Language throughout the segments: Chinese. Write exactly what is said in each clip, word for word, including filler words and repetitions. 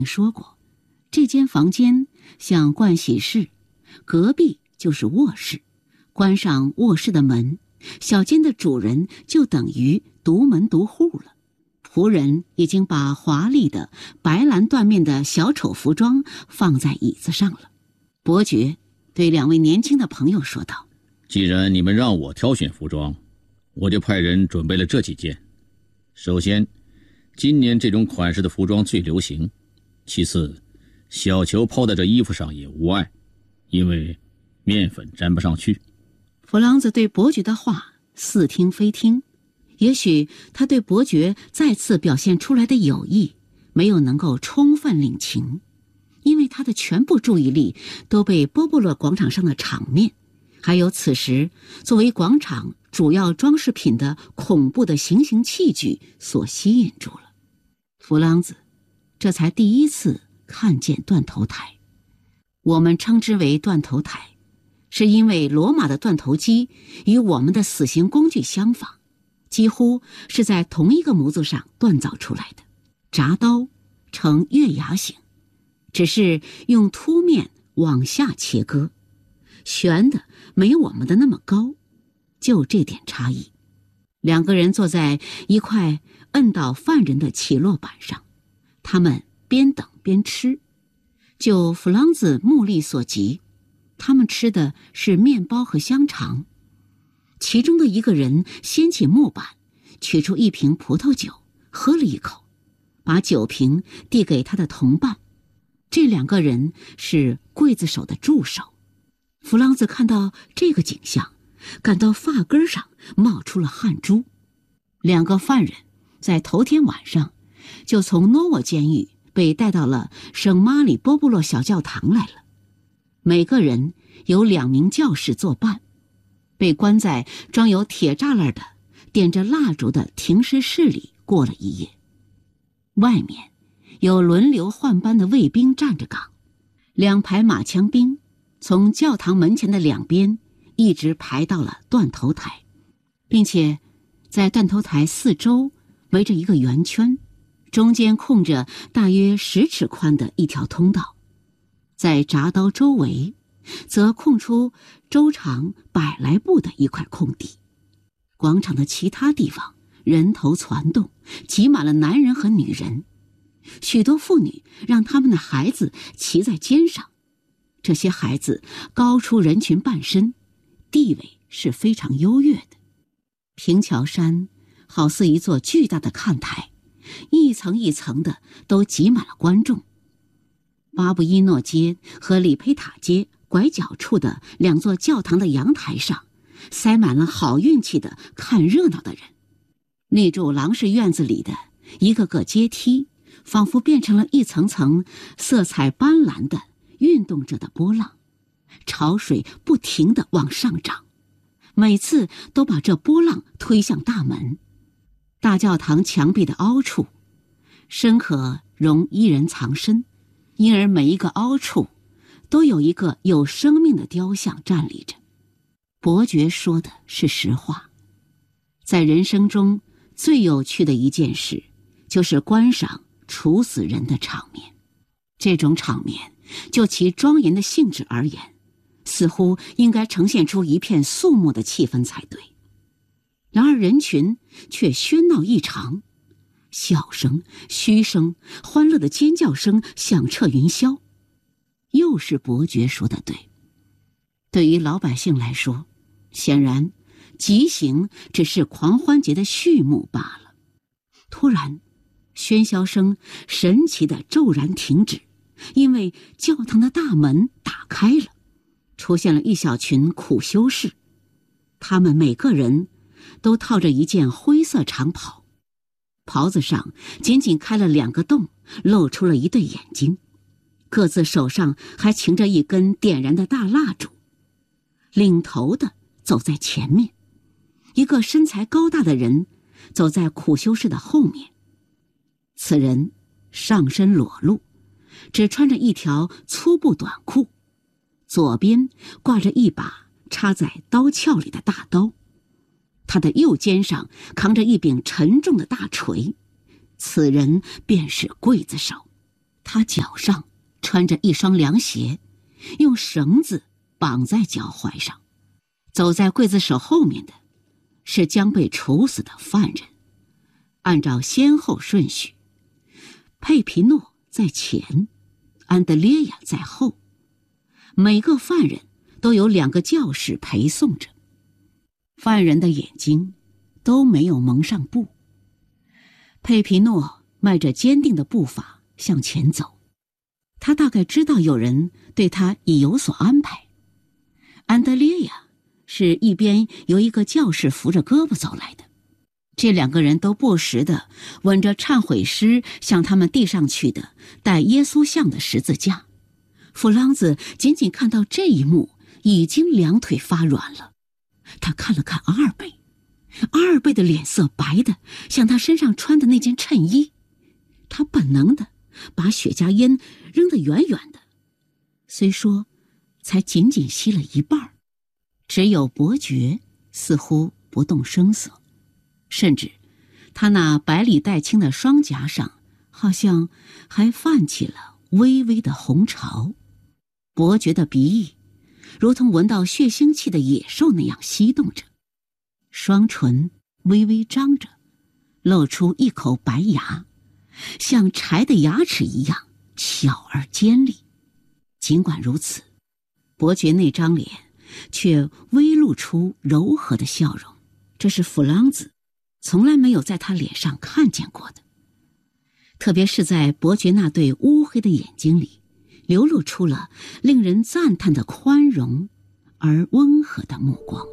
说过，这间房间像盥洗室，隔壁就是卧室，关上卧室的门，小间的主人就等于独门独户了。仆人已经把华丽的白蓝缎面的小丑服装放在椅子上了。伯爵对两位年轻的朋友说道： 既然你们让我挑选服装，我就派人准备了这几件。首先，今年这种款式的服装最流行，其次，小球抛在这衣服上也无碍，因为面粉沾不上去。 弗朗兹对伯爵的话似听非听，也许他对伯爵再次表现出来的友谊没有能够充分领情，因为他的全部注意力都被波波勒广场上的场面，还有此时作为广场主要装饰品的恐怖的行刑器具所吸引住了。弗朗兹这才第一次看见断头台。我们称之为断头台，是因为罗马的断头机与我们的死刑工具相仿，几乎是在同一个模子上锻造出来的。铡刀呈月牙形，只是用凸面往下切割，悬的没有我们的那么高，就这点差异。两个人坐在一块摁倒犯人的起落板上，他们边等边吃。就弗朗兹目力所及，他们吃的是面包和香肠。其中的一个人掀起木板，取出一瓶葡萄酒，喝了一口，把酒瓶递给他的同伴。这两个人是刽子手的助手。弗朗兹看到这个景象，感到发根上冒出了汗珠。两个犯人在头天晚上就从诺沃监狱被带到了圣马里波布洛小教堂来了。每个人有两名教士作伴，被关在装有铁栅栏的点着蜡烛的停尸室里过了一夜。外面有轮流换班的卫兵站着岗，两排马枪兵从教堂门前的两边一直排到了断头台，并且在断头台四周围着一个圆圈，中间空着大约十尺宽的一条通道，在铡刀周围则空出周长百来步的一块空地。广场的其他地方人头攒动，挤满了男人和女人，许多妇女让他们的孩子骑在肩上，这些孩子高出人群半身，地位是非常优越的。平桥山好似一座巨大的看台，一层一层的都挤满了观众。巴布伊诺街和里佩塔街拐角处的两座教堂的阳台上塞满了好运气的看热闹的人。那座郎氏院子里的一个个阶梯仿佛变成了一层层色彩斑斓的运动着的波浪，潮水不停地往上涨，每次都把这波浪推向大门。大教堂墙壁的凹处深可容一人藏身，因而每一个凹处都有一个有生命的雕像站立着。伯爵说的是实话，在人生中最有趣的一件事就是观赏处死人的场面。这种场面就其庄严的性质而言，似乎应该呈现出一片肃穆的气氛才对。然而人群却喧闹异常，笑声、嘘声、欢乐的尖叫声响彻云霄。又是伯爵说的对，对于老百姓来说，显然极刑只是狂欢节的序幕罢了。突然喧嚣声神奇地骤然停止，因为教堂的大门打开了，出现了一小群苦修士。他们每个人都套着一件灰色长袍，袍子上仅仅开了两个洞，露出了一对眼睛，各自手上还擎着一根点燃的大蜡烛。领头的走在前面，一个身材高大的人走在苦修士的后面。此人上身裸露，只穿着一条粗布短裤，左边挂着一把插在刀鞘里的大刀，他的右肩上扛着一柄沉重的大锤。此人便是刽子手。 他脚上穿着一双凉鞋，用绳子绑在脚踝上。走在刽子手后面的是将被处死的犯人。按照先后顺序，佩皮诺在前，安德烈亚在后。每个犯人都有两个教士陪送着。犯人的眼睛都没有蒙上布。佩皮诺迈着坚定的步伐向前走，他大概知道有人对他已有所安排。安德烈亚是一边由一个教士扶着胳膊走来的，这两个人都不时地吻着忏悔师向他们递上去的带耶稣像的十字架。弗朗兹仅仅看到这一幕，已经两腿发软了。他看了看阿尔贝，阿尔贝的脸色白得像他身上穿的那件衬衣。他本能地把雪茄烟扔得远远的，虽说才仅仅吸了一半，只有伯爵似乎不动声色，甚至他那白里带青的双颊上好像还泛起了微微的红潮。伯爵的鼻翼如同闻到血腥气的野兽那样翕动着，双唇微微张着，露出一口白牙，像柴的牙齿一样巧而尖利。尽管如此，伯爵那张脸却微露出柔和的笑容，这是弗朗兹从来没有在他脸上看见过的。特别是在伯爵那对乌黑的眼睛里，流露出了令人赞叹的宽容而温和的目光。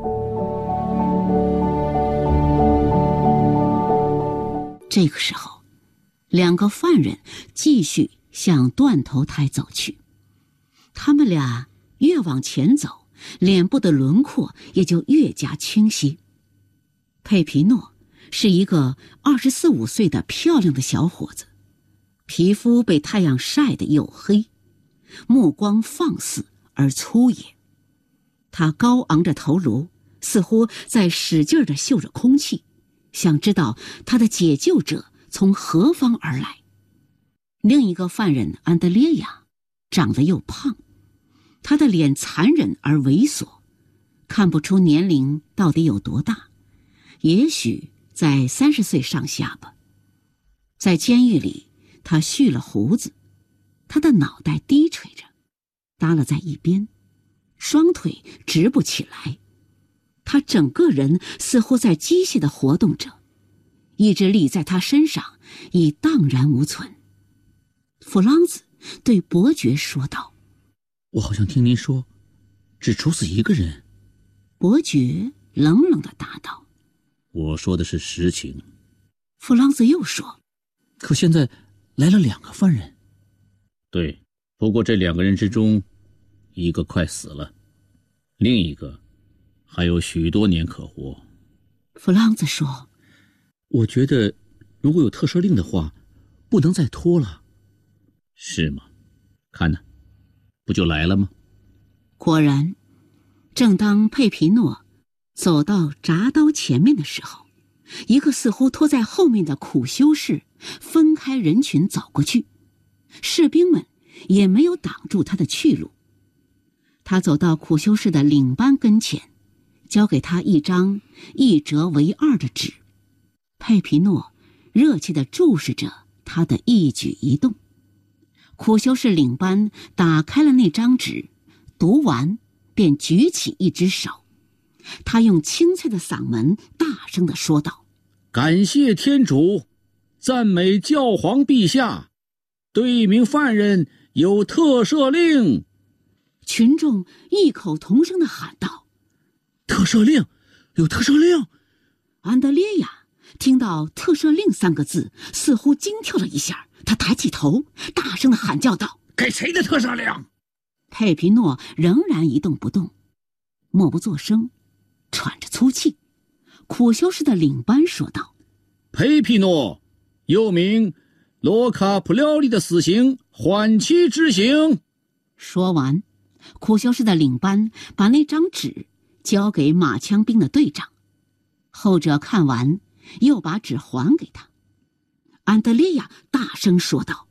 这个时候，两个犯人继续向断头台走去。他们俩越往前走，脸部的轮廓也就越加清晰。佩皮诺是一个二十四五岁的漂亮的小伙子，皮肤被太阳晒得黝黑，目光放肆而粗野。他高昂着头颅，似乎在使劲地嗅着空气，想知道他的解救者从何方而来。另一个犯人安德烈亚长得又胖，他的脸残忍而猥琐，看不出年龄到底有多大，也许在三十岁上下吧。在监狱里，他蓄了胡子，他的脑袋低垂着，耷拉在一边，双腿直不起来。他整个人似乎在机械地活动着，意志力在他身上已荡然无存。弗朗兹对伯爵说道：“ 我好像听您说，只处死一个人。” 伯爵冷冷地答道：“ 我说的是实情。” 弗朗兹又说：“ 可现在来了两个犯人。”对，不过这两个人之中，一个快死了，另一个还有许多年可活。 弗朗兹说：“ 我觉得如果有特赦令的话，不能再拖了。”是吗？看呢，不就来了吗？ 果然，正当佩皮诺走到铡刀前面的时候，一个似乎拖在后面的苦修士分开人群走过去，士兵们也没有挡住他的去路。他走到苦修士的领班跟前，交给他一张一折为二的纸。佩皮诺热切地注视着他的一举一动。苦修士领班打开了那张纸，读完便举起一只手。他用清脆的嗓门大声地说道：“ 感谢天主，赞美教皇陛下，对一名犯人有特赦令。” 群众异口同声地喊道：“ 特赦令，有特赦令！” 安德烈亚听到特赦令三个字，似乎惊跳了一下，他抬起头，大声地喊叫道：“ 给谁的特赦令？” 佩皮诺仍然一动不动，默不作声，喘着粗气。苦修士的领班说道：“ 佩皮诺，又名罗卡普廖利的死刑缓期执行。” 说完，苦修士的领班把那张纸交给马枪兵的队长，后者看完，又把纸还给他。安德烈亚大声说道：“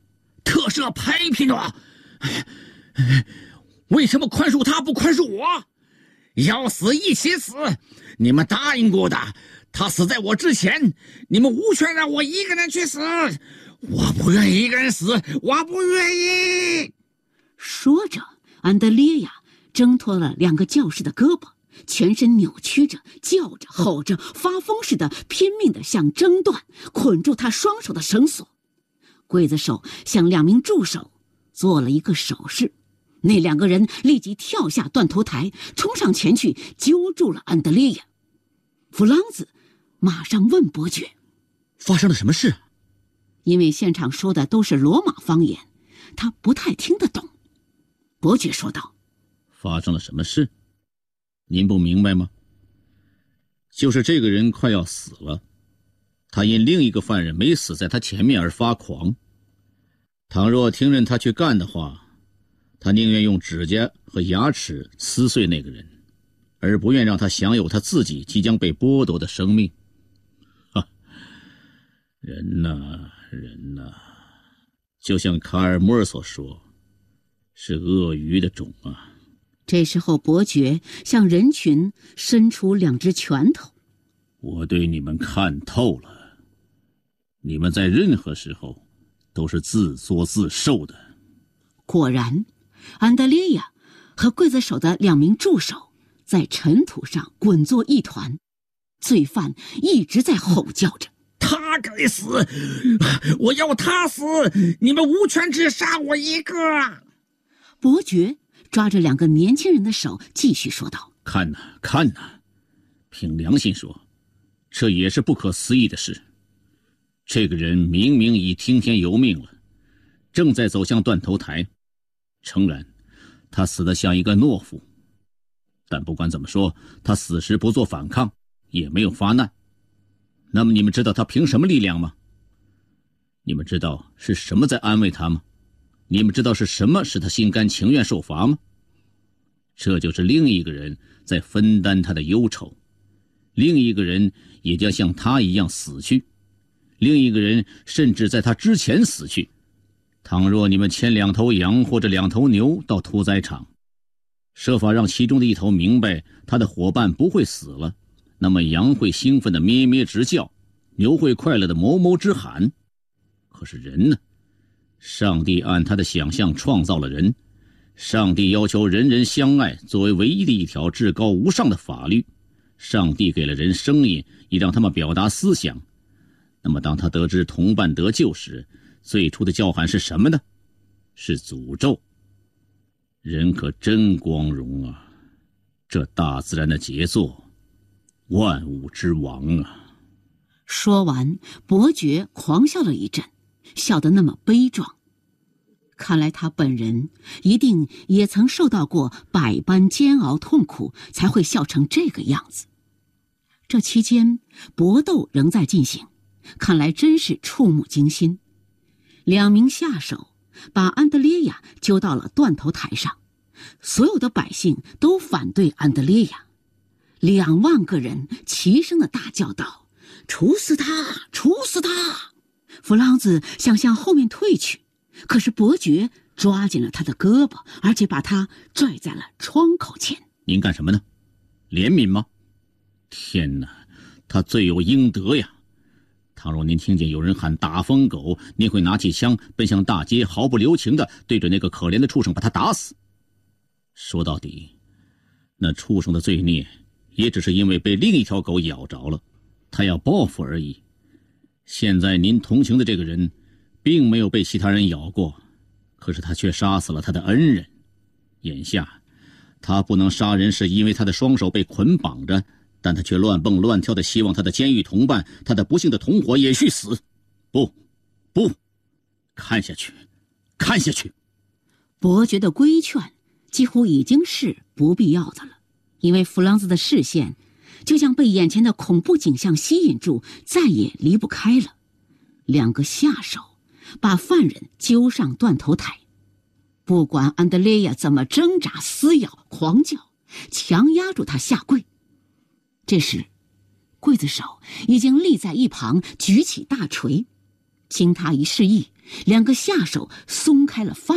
特赦拍皮诺！为什么宽恕他不宽恕我？要死一起死！你们答应过的，他死在我之前，你们无权让我一个人去死。我不愿意一个人死，我不愿意。 说着，安德烈亚挣脱了两个教士的胳膊，全身扭曲着，叫着吼着，发疯似的拼命地想挣断捆住他双手的绳索。刽子手向两名助手做了一个手势，那两个人立即跳下断头台，冲上前去揪住了安德烈亚。弗朗兹马上问伯爵：“ 发生了什么事？” 因为现场说的都是罗马方言，他不太听得懂。伯爵说道：“ 发生了什么事？您不明白吗？就是这个人快要死了，他因另一个犯人没死在他前面而发狂。倘若听任他去干的话，他宁愿用指甲和牙齿撕碎那个人，而不愿让他享有他自己即将被剥夺的生命。哈，人呐，人呐，就像卡尔摩尔所说，是鳄鱼的种啊。” 这时候伯爵向人群伸出两只拳头：“ 我对你们看透了，你们在任何时候都是自作自受的。” 果然，安德烈亚和刽子手的两名助手在尘土上滚作一团，罪犯一直在吼叫着：“ 他该死！我要他死！你们无权只杀我一个！” 伯爵抓着两个年轻人的手继续说道：“ 看哪，看哪！凭良心说，这也是不可思议的事。这个人明明已听天由命了，正在走向断头台。诚然，他死得像一个懦夫，但不管怎么说，他死时不做反抗，也没有发难。那么你们知道他凭什么力量吗？你们知道是什么在安慰他吗？你们知道是什么使他心甘情愿受罚吗？这就是另一个人在分担他的忧愁，另一个人也将像他一样死去，另一个人甚至在他之前死去。倘若你们牵两头羊或者两头牛到屠宰场，设法让其中的一头明白他的伙伴不会死了，那么羊会兴奋地咩咩直叫，牛会快乐地哞哞直喊。可是人呢？上帝按他的想象创造了人，上帝要求人人相爱作为唯一的一条至高无上的法律，上帝给了人声音，以让他们表达思想。那么当他得知同伴得救时，最初的叫喊是什么呢？是诅咒。人可真光荣啊，这大自然的杰作，万物之王啊。 说完，伯爵狂笑了一阵，笑得那么悲壮。看来他本人一定也曾受到过百般煎熬痛苦，才会笑成这个样子。这期间搏斗仍在进行，看来真是触目惊心。两名下手把安德烈亚揪到了断头台上，所有的百姓都反对安德烈亚。两万个人齐声地大叫道：“处死他！处死他！”弗朗兹想向后面退去，可是伯爵抓紧了他的胳膊，而且把他拽在了窗口前。 “您干什么呢？怜悯吗？天哪，他罪有应得呀！倘若您听见有人喊打疯狗，您会拿起枪奔向大街，毫不留情地对着那个可怜的畜生把他打死。说到底，那畜生的罪孽也只是因为被另一条狗咬着了，他要报复而已。现在您同情的这个人并没有被其他人咬过，可是他却杀死了他的恩人。眼下他不能杀人，是因为他的双手被捆绑着，但他却乱蹦乱跳地希望他的监狱同伴，他的不幸的同伙也去死。不不，看下去，看下去。 伯爵的规劝几乎已经是不必要的了，因为弗朗兹的视线就像被眼前的恐怖景象吸引住，再也离不开了。两个下手把犯人揪上断头台，不管安德烈亚怎么挣扎撕咬狂叫，强压住他下跪。这时刽子手已经立在一旁，举起大锤。 经他一示意，两个下手松开了发